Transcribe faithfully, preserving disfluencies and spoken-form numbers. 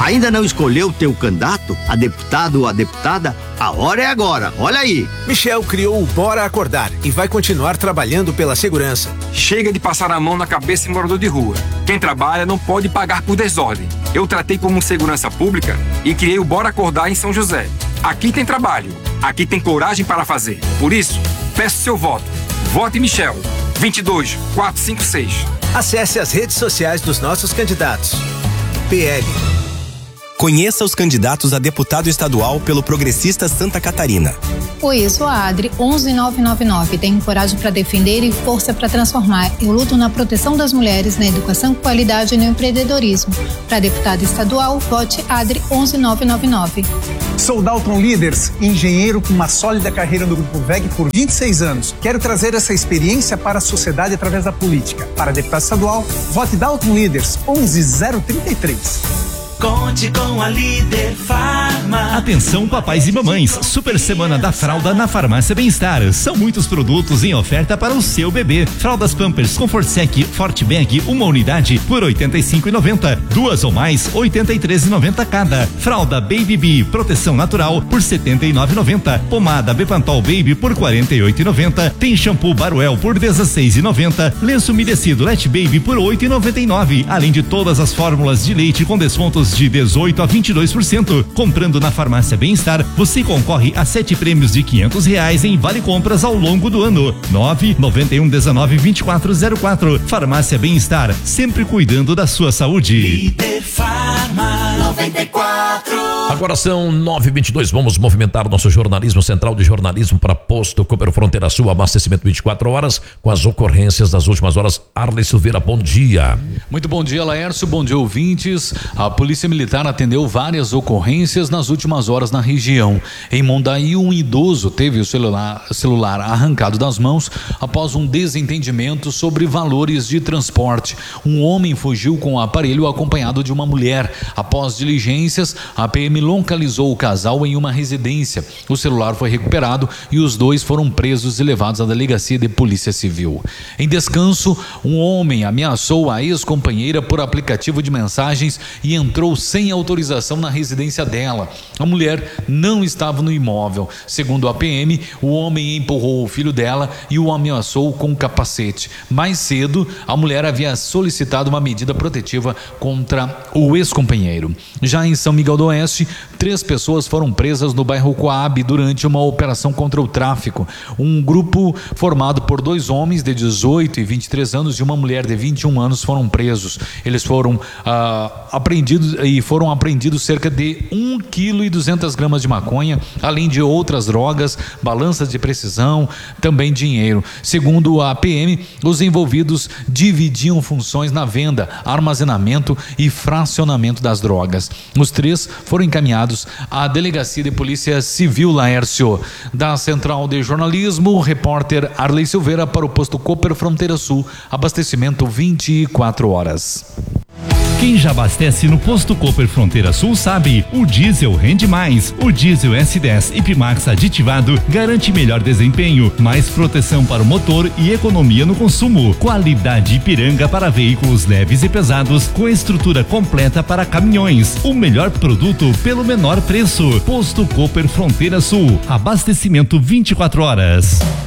Ainda não escolheu o teu candidato, a deputado ou a deputada? A hora é agora, olha aí. Michel criou o Bora Acordar e vai continuar trabalhando pela segurança. Chega de passar a mão na cabeça de morador de rua. Quem trabalha não pode pagar por desordem. Eu tratei como segurança pública e criei o Bora Acordar em São José. Aqui tem trabalho, aqui tem coragem para fazer. Por isso, peço seu voto. Vote Michel. vinte e dois, quatrocentos e cinquenta e seis. Acesse as redes sociais dos nossos candidatos. P L. Conheça os candidatos a deputado estadual pelo Progressista Santa Catarina. Oi, eu sou a Adri, onze nove nove nove. Tenho coragem para defender e força para transformar. Eu luto na proteção das mulheres, na educação, qualidade e no empreendedorismo. Para deputado estadual, vote Adri, onze nove nove nove. Sou Dalton Leaders, engenheiro com uma sólida carreira no Grupo V E G por vinte e seis anos. Quero trazer essa experiência para a sociedade através da política. Para deputado estadual, vote Dalton Leaders, onze zero trinta e três. Conte com a Líder Farma. Atenção papais e mamães, super semana da fralda na Farmácia Bem-Estar. São muitos produtos em oferta para o seu bebê. Fraldas Pampers Comfort Sec Forte Bag, uma unidade por oitenta e cinco reais e noventa centavos. Duas ou mais, oitenta e três reais e noventa centavos cada. Fralda Baby Bee Proteção Natural por setenta e nove reais e noventa centavos. Pomada Bepantol Baby por quarenta e oito reais e noventa centavos. Tem shampoo Baruel por dezesseis reais e noventa centavos. Lenço umedecido Let Baby por oito reais e noventa e nove centavos. Além de todas as fórmulas de leite com descontos de dezoito a vinte e dois por cento. Comprando na Farmácia Bem-Estar, você concorre a sete prêmios de quinhentos reais em vale compras ao longo do ano. nove noventa e um dezenove vinte e quatro zero quatro. Farmácia Bem-Estar, sempre cuidando da sua saúde. Líder Farma noventa e quatro. Agora são nove e vinte e dois. Vamos movimentar nosso jornalismo central de jornalismo para Posto Cooper Fronteira Sul, abastecimento vinte e quatro horas com as ocorrências das últimas horas. Arley Silveira, bom dia. Muito bom dia, Laércio, bom dia, ouvintes. A Polícia Militar atendeu várias ocorrências nas últimas horas na região. Em Mondaí, um idoso teve o celular, celular arrancado das mãos após um desentendimento sobre valores de transporte. Um homem fugiu com o aparelho acompanhado de uma mulher. Após diligências, a P M localizou o casal em uma residência. O celular foi recuperado e os dois foram presos e levados à delegacia de polícia civil. Em Descanso, um homem ameaçou a ex-companheira por aplicativo de mensagens e entrou sem autorização na residência dela. A mulher não estava no imóvel. Segundo a P M, o homem empurrou o filho dela e o ameaçou com capacete. Mais cedo, a mulher havia solicitado uma medida protetiva contra o ex-companheiro. Já em São Miguel do Oeste, três pessoas foram presas no bairro Coab durante uma operação contra o tráfico. Um grupo formado por dois homens de dezoito e vinte e três anos e uma mulher de vinte e um anos foram presos. Eles foram ah, apreendidos e foram apreendidos cerca de um quilo e duzentas gramas de maconha, além de outras drogas, balanças de precisão, também dinheiro. Segundo a P M, os envolvidos dividiam funções na venda, armazenamento e fracionamento das drogas. Os três foram encaminhados à Delegacia de Polícia Civil, Laércio. Da Central de Jornalismo, repórter Arley Silveira para o Posto Cooper Fronteira Sul, abastecimento vinte e quatro horas. Quem já abastece no Posto Cooper Fronteira Sul sabe, o diesel rende mais. O diesel S dez Ipmax aditivado garante melhor desempenho, mais proteção para o motor e economia no consumo. Qualidade Ipiranga para veículos leves e pesados, com estrutura completa para caminhões. O melhor produto pelo menor preço. Posto Cooper Fronteira Sul, abastecimento vinte e quatro horas.